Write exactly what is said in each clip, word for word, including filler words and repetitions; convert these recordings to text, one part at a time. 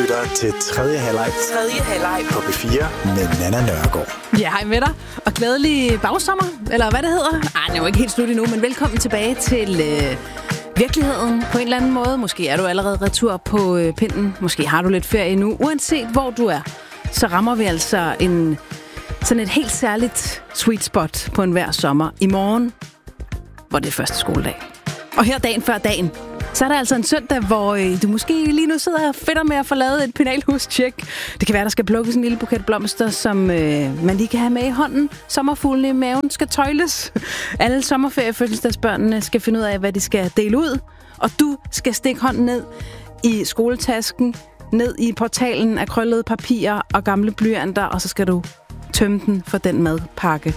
lytter til tredje halvleg. Tredje halvleg på B fire med Nanna Nørgaard. Ja, hej med dig. Og glædelig bagsommer, eller hvad det hedder. Ej, det er jo ikke helt slut endnu, men velkommen tilbage til øh, virkeligheden på en eller anden måde. Måske er du allerede retur på øh, pinden. Måske har du lidt ferie nu. Uanset hvor du er, så rammer vi altså en, sådan et helt særligt sweet spot på en hver sommer. I morgen, hvor det er første skoledag. Og her dagen før dagen, så er der altså en søndag, hvor øh, du måske lige nu sidder og fedter med at få lavet et penalhus-tjek. Det kan være, der skal plukkes en lille buket blomster, som øh, man lige kan have med i hånden. Sommerfuglene i maven skal tøjles. Alle sommerferiefødselsdagsbørnene skal finde ud af, hvad de skal dele ud. Og du skal stikke hånden ned i skoletasken, ned i portalen af krøllede papirer og gamle blyanter, og så skal du tømme den for den madpakke,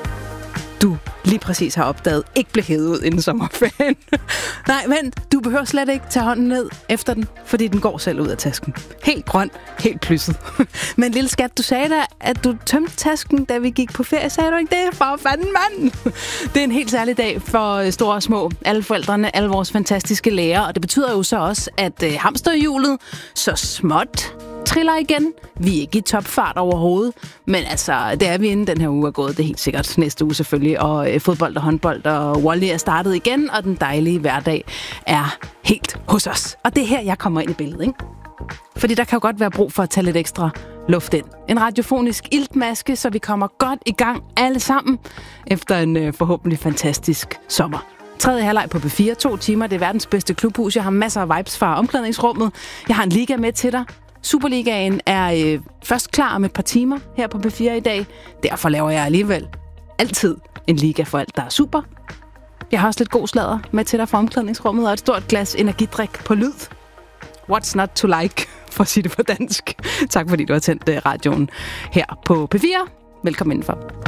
du lige præcis har opdaget, ikke blev hævet ud inden sommerferien. Nej, vent, du behøver slet ikke tage hånden ned efter den, fordi den går selv ud af tasken. Helt grøn, helt plysset. Men lille skat, du sagde da, at du tømte tasken, da vi gik på ferie. Sagde du ikke det? For fanden, mand! Det er en helt særlig dag for store og små. Alle forældrene, alle vores fantastiske lærere. Og det betyder jo så også, at øh, hamsterhjulet så småt triller igen. Vi er ikke i topfart overhovedet, men altså, det er vi inden den her uge er gået. Det er helt sikkert næste uge selvfølgelig, og øh, fodbold og håndbold og volley er startet igen, og den dejlige hverdag er helt hos os. Og det er her, jeg kommer ind i billedet, ikke? Fordi der kan jo godt være brug for at tage lidt ekstra luft ind. En radiofonisk iltmaske, så vi kommer godt i gang alle sammen efter en øh, forhåbentlig fantastisk sommer. Tredje halvleg på B fire, to timer. Det er verdens bedste klubhus. Jeg har masser af vibes fra omklædningsrummet. Jeg har en liga med til dig. Superligaen er øh, først klar om et par timer her på B fire i dag. Derfor laver jeg alligevel altid en liga for alt, der er super. Jeg har også lidt god sladder med til dig fra omklædningsrummet og et stort glas energidrik på lyd. What's not to like, for at sige det på dansk. Tak fordi du har tændt radioen her på B fire. Velkommen indenfor.